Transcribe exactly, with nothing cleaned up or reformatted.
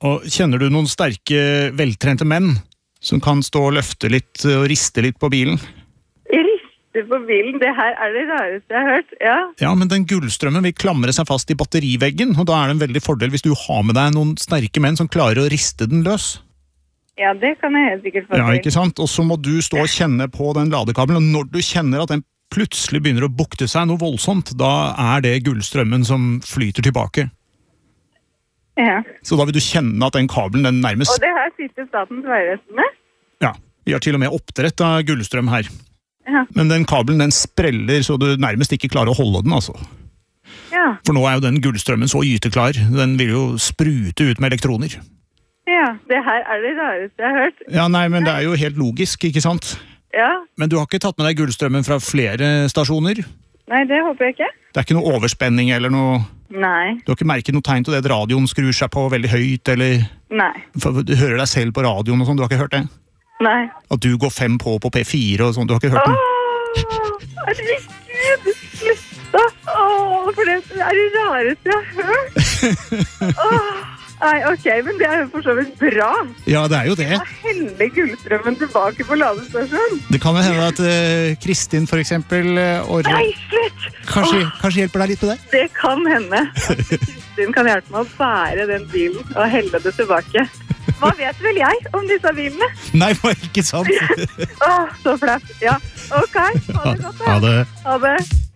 Og kjenner du noen sterke, veltrente menn som kan stå og løfte litt og riste litt på bilen? Riste på bilen, det her er det rareste jeg har hørt, ja. Ja, men den gullstrømmen vil klamre seg fast i batteriveggen, og da er det en veldig fordel hvis du har med deg noen sterke menn som klarer å riste den løs. Ja, det kan jeg helt sikkert få til. Ja, ikke sant? Og så må du stå og kjenne på den ladekabelen, og når du kjenner at den plutselig begynner å bukte seg noe voldsomt, da er det gullstrømmen som flyter tilbake. Ja. Så da vil du kjenne at den kabelen den nærmest... Og det her sitter Statens vegvesen med? Ja, vi har til og med oppdrett av gullstrøm her. Ja. Men den kabelen den spreller så du nærmest ikke klarer å holde den, altså. Ja. For nå er jo den gullstrømmen så gyteklar, den vil jo sprute ut med elektroner. Ja, det her er det rareste jeg har hørt. Ja, nei, men det er jo helt logisk, ikke sant? Ja. Men du har ikke tatt med deg gullstrømmen fra flere stasjoner? Nei, det håper jeg ikke. Det er ikke noe overspenning eller noe... Nei. Du har ikke merket noe tegn til det at radioen skrur seg på veldig høyt, eller... Nei. For du hører deg selv på radioen og sånn, du har ikke hørt det? Nei. At du går fem på på P fire og sånn, du har ikke hørt den? Åh, herregud, slutt da! Åh, for det er det rareste jeg har hørt. Åh. Nei, ok, men det er jo for så vidt bra. Ja, det er jo det. Da hender gullstrømmen tilbake på ladestasjonen. Det kan jo hende at uh, Kristin for eksempel uh, or... Nei, slutt! Kanskje, kanskje hjelper deg litt med det? Det kan hende. Kristin kan hjelpe meg å bære den bilen og helle det tilbake. Hva vet vel jeg om disse bilene? Nei, var ikke sant. Åh, så flaut. Ja, ok. Ha det godt da. Ha det. Ha det.